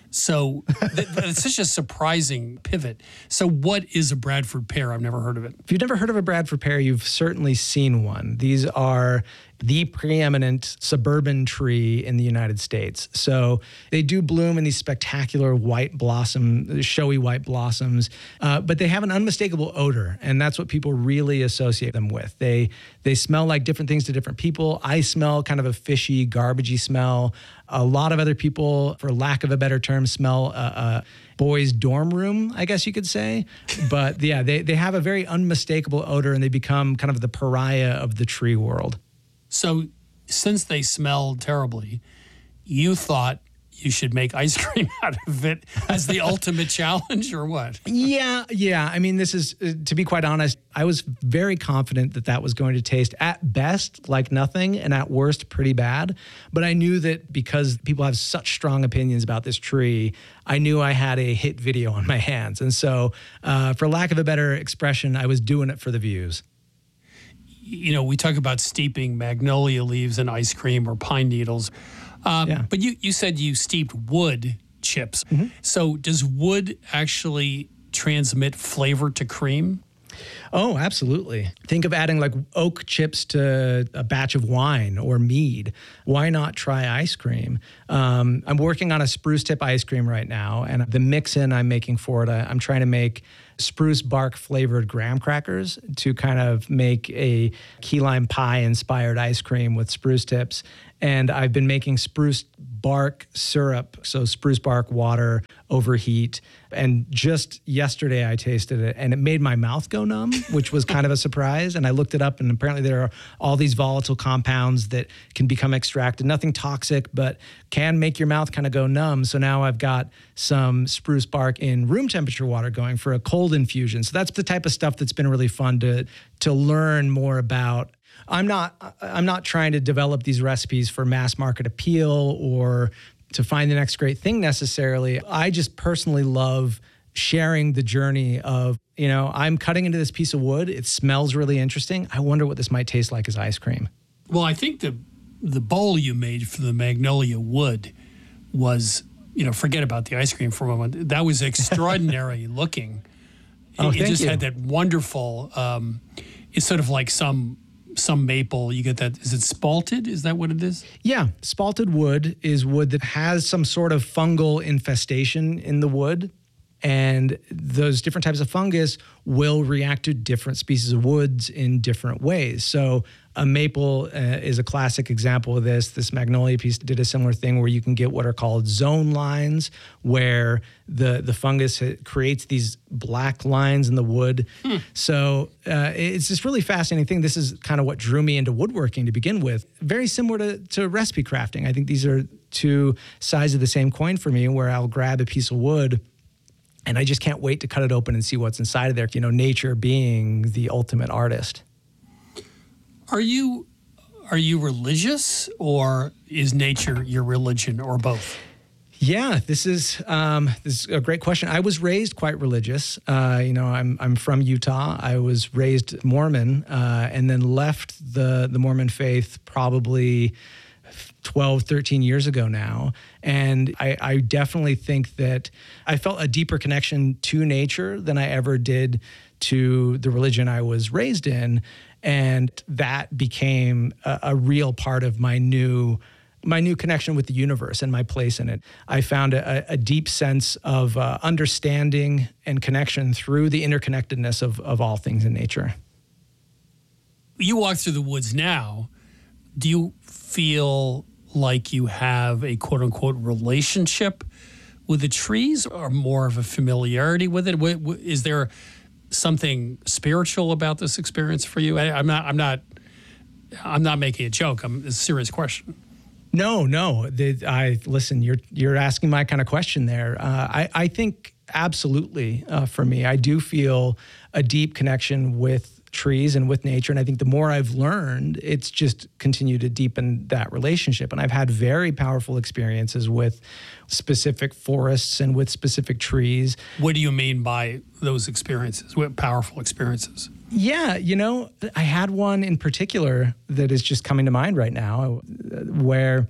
So it's such a surprising pivot. So what is a Bradford pear? I've never heard of it. If you've never heard of a Bradford pear, you've certainly seen one. These are the preeminent suburban tree in the United States. So they do bloom in these spectacular white blossom, showy white blossoms, but they have an unmistakable odor, and that's what people really associate them with. They smell like different things to different people. I smell kind of a fishy, garbagey smell. A lot of other people, for lack of a better term, smell a boys' dorm room, I guess you could say. But yeah, they have a very unmistakable odor, and they become kind of the pariah of the tree world. So since they smell terribly, you thought you should make ice cream out of it as the ultimate challenge, or what? Yeah. I mean, this is, to be quite honest, I was very confident that was going to taste at best like nothing and at worst pretty bad. But I knew that because people have such strong opinions about this tree, I knew I had a hit video on my hands. And so for lack of a better expression, I was doing it for the views. You know, we talk about steeping magnolia leaves in ice cream or pine needles. But you said you steeped wood chips. Mm-hmm. So does wood actually transmit flavor to cream? Oh, absolutely. Think of adding like oak chips to a batch of wine or mead. Why not try ice cream? I'm working on a spruce tip ice cream right now, and the mix-in I'm making for it, I'm trying to make spruce bark flavored graham crackers to kind of make a key lime pie inspired ice cream with spruce tips. And I've been making spruce bark syrup, so spruce bark water over heat. And just yesterday I tasted it and it made my mouth go numb, which was kind of a surprise. And I looked it up and apparently there are all these volatile compounds that can become extracted. Nothing toxic, but can make your mouth kind of go numb. So now I've got some spruce bark in room temperature water going for a cold infusion. So that's the type of stuff that's been really fun to learn more about. I'm not trying to develop these recipes for mass market appeal or to find the next great thing necessarily. I just personally love sharing the journey of, I'm cutting into this piece of wood. It smells really interesting. I wonder what this might taste like as ice cream. Well, I think the bowl you made for the magnolia wood was, forget about the ice cream for a moment. That was extraordinary looking. Oh, it just had that wonderful, it's sort of like some maple, you get that. Is it spalted? Is that what it is? Yeah. Spalted wood is wood that has some sort of fungal infestation in the wood. And those different types of fungus will react to different species of woods in different ways. So a maple is a classic example of this. This magnolia piece did a similar thing where you can get what are called zone lines, where the fungus creates these black lines in the wood. So it's this really fascinating thing. This is kind of what drew me into woodworking to begin with. Very similar to recipe crafting. I think these are two sides of the same coin for me, where I'll grab a piece of wood and I just can't wait to cut it open and see what's inside of there. Nature being the ultimate artist. Are you religious, or is nature your religion, or both? Yeah, this is a great question. I was raised quite religious. I'm from Utah. I was raised Mormon, and then left the Mormon faith probably 12, 13 years ago now. And I definitely think that I felt a deeper connection to nature than I ever did to the religion I was raised in. And that became a real part of my new connection with the universe and my place in it. I found a deep sense of understanding and connection through the interconnectedness of all things in nature. You walk through the woods now. Do you feel like you have a quote-unquote relationship with the trees, or more of a familiarity with it? Is there something spiritual about this experience for you? I'm not making a joke. It's a serious question. No. Listen, you're asking my kind of question there. I think absolutely for me, I do feel a deep connection with trees and with nature. And I think the more I've learned, it's just continued to deepen that relationship. And I've had very powerful experiences with specific forests and with specific trees. What do you mean by those experiences? What powerful experiences? Yeah, I had one in particular that is just coming to mind right now, where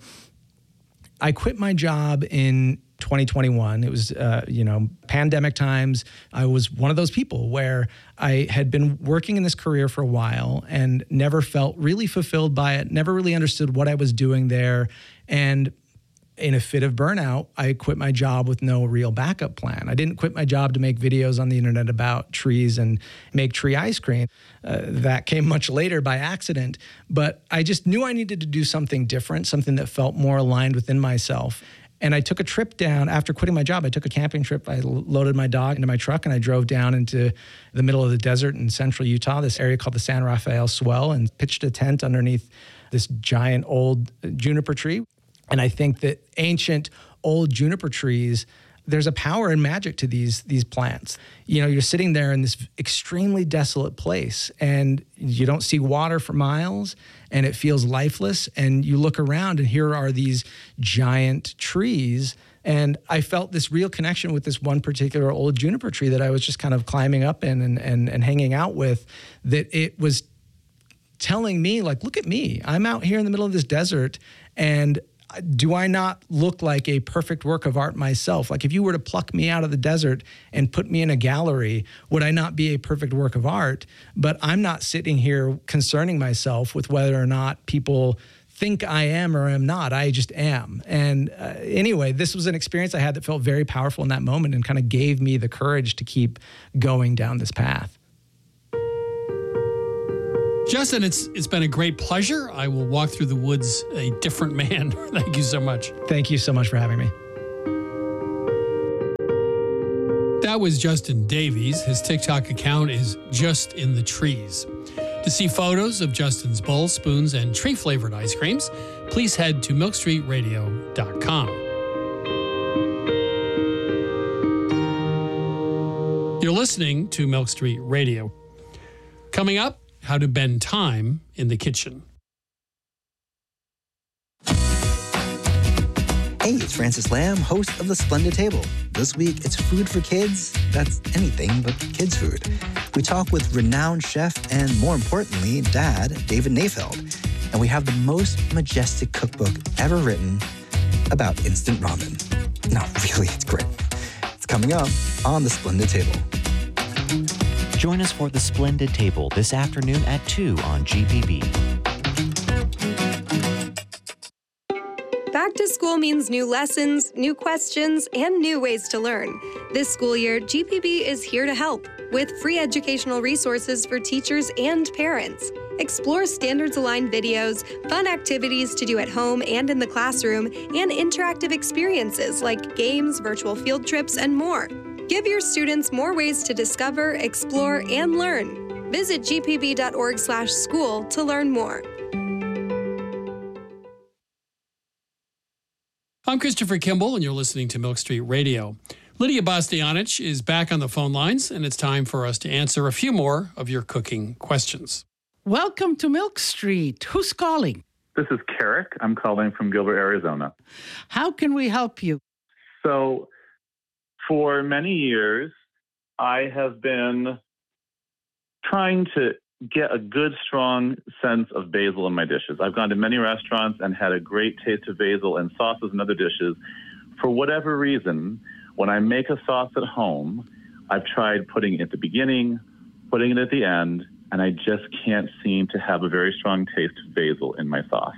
I quit my job in 2021. It was, pandemic times. I was one of those people where I had been working in this career for a while and never felt really fulfilled by it, never really understood what I was doing there. And in a fit of burnout, I quit my job with no real backup plan. I didn't quit my job to make videos on the internet about trees and make tree ice cream. That came much later by accident. But I just knew I needed to do something different, something that felt more aligned within myself. And I took a trip down after quitting my job. I took a camping trip. I loaded my dog into my truck and I drove down into the middle of the desert in central Utah, this area called the San Rafael Swell, and pitched a tent underneath this giant old juniper tree. And I think that ancient old juniper trees, there's a power and magic to these plants. You're sitting there in this extremely desolate place and you don't see water for miles and it feels lifeless. And you look around and here are these giant trees. And I felt this real connection with this one particular old juniper tree that I was just kind of climbing up in and hanging out with, that it was telling me, like, look at me. I'm out here in the middle of this desert and do I not look like a perfect work of art myself? Like if you were to pluck me out of the desert and put me in a gallery, would I not be a perfect work of art? But I'm not sitting here concerning myself with whether or not people think I am or am not. I just am. And anyway, this was an experience I had that felt very powerful in that moment and kind of gave me the courage to keep going down this path. Justin, it's been a great pleasure. I will walk through the woods a different man. Thank you so much. Thank you so much for having me. That was Justin Davies. His TikTok account is Just in the Trees. To see photos of Justin's bowls, spoons, and tree-flavored ice creams, please head to milkstreetradio.com. You're listening to Milk Street Radio. Coming up, how to bend time in the kitchen. Hey, it's Francis Lamb, host of The Splendid Table. This week, it's food for kids. That's anything but kids' food. We talk with renowned chef and, more importantly, dad, David Nayfeld. And we have the most majestic cookbook ever written about instant ramen. No, really, it's great. It's coming up on The Splendid Table. Join us for The Splendid Table this afternoon at 2 on GPB. Back to school means new lessons, new questions, and new ways to learn. This school year, GPB is here to help with free educational resources for teachers and parents. Explore standards-aligned videos, fun activities to do at home and in the classroom, and interactive experiences like games, virtual field trips, and more. Give your students more ways to discover, explore, and learn. Visit gpb.org/school to learn more. I'm Christopher Kimball, and you're listening to Milk Street Radio. Lydia Bastianich is back on the phone lines, and it's time for us to answer a few more of your cooking questions. Welcome to Milk Street. Who's calling? This is Carrick. I'm calling from Gilbert, Arizona. How can we help you? So, for many years, I have been trying to get a good, strong sense of basil in my dishes. I've gone to many restaurants and had a great taste of basil in sauces and other dishes. For whatever reason, when I make a sauce at home, I've tried putting it at the beginning, putting it at the end, and I just can't seem to have a very strong taste of basil in my sauce.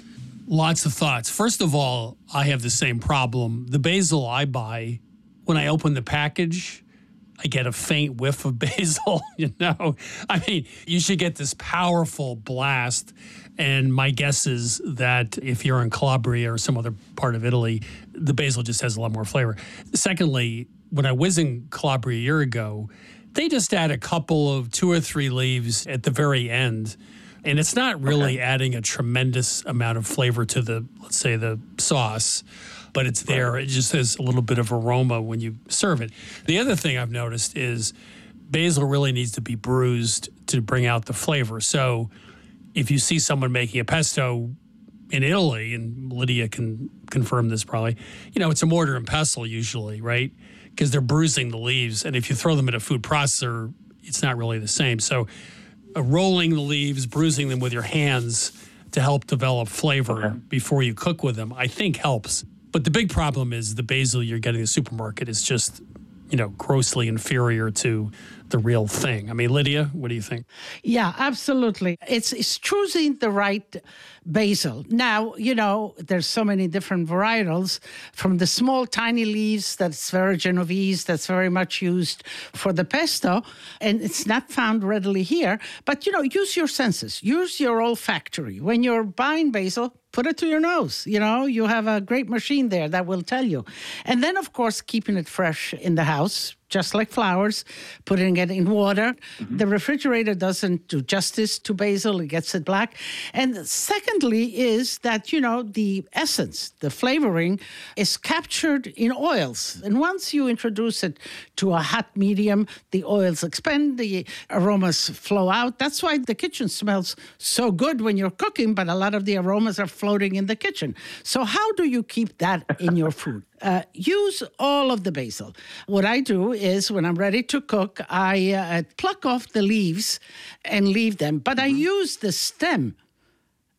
Lots of thoughts. First of all, I have the same problem. The basil I buy, when I open the package, I get a faint whiff of basil, you know. I mean, you should get this powerful blast. And my guess is that if you're in Calabria or some other part of Italy, the basil just has a lot more flavor. Secondly, when I was in Calabria a year ago, they just add a couple of 2 or 3 leaves at the very end. And it's not really adding a tremendous amount of flavor to the, let's say, the sauce. But it's there. It just has a little bit of aroma when you serve it. The other thing I've noticed is basil really needs to be bruised to bring out the flavor. So if you see someone making a pesto in Italy, and Lydia can confirm this probably, you know, it's a mortar and pestle usually, right? Because they're bruising the leaves. And if you throw them in a food processor, it's not really the same. So rolling the leaves, bruising them with your hands to help develop flavor before you cook with them, I think helps. But the big problem is the basil you're getting in the supermarket is just, you know, grossly inferior to the real thing. I mean, Lydia, what do you think? Yeah, absolutely. It's choosing the right basil. Now, you know, there's so many different varietals, from the small, tiny leaves that's very Genovese, that's very much used for the pesto, and it's not found readily here. But, you know, use your senses. Use your olfactory. When you're buying basil, put it to your nose. You know, you have a great machine there that will tell you. And then, of course, keeping it fresh in the house, just like flowers, putting it in water. Mm-hmm. The refrigerator doesn't do justice to basil. It gets it black. And secondly is that, you know, the essence, the flavoring is captured in oils. And once you introduce it to a hot medium, the oils expand, the aromas flow out. That's why the kitchen smells so good when you're cooking, but a lot of the aromas are floating in the kitchen. So how do you keep that in your food? Use all of the basil. What I do is when I'm ready to cook, I pluck off the leaves and leave them, but I use the stem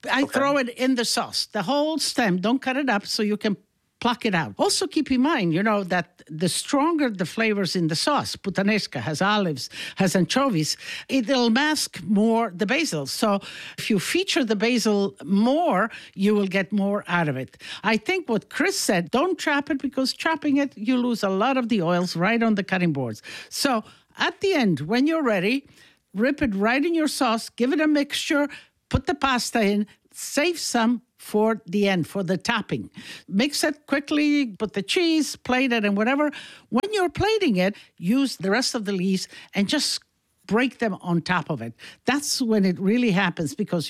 I throw it in the sauce, the whole stem. Don't cut it up so you can pluck it out. Also keep in mind, that the stronger the flavors in the sauce, puttanesca has olives, has anchovies, it'll mask more the basil. So if you feature the basil more, you will get more out of it. I think what Chris said, don't chop it, because chopping it, you lose a lot of the oils right on the cutting boards. So at the end, when you're ready, rip it right in your sauce, give it a mixture, put the pasta in, save some for the end, for the topping. Mix it quickly, put the cheese, plate it, and whatever. When you're plating it, use the rest of the leaves and just break them on top of it. That's when it really happens, because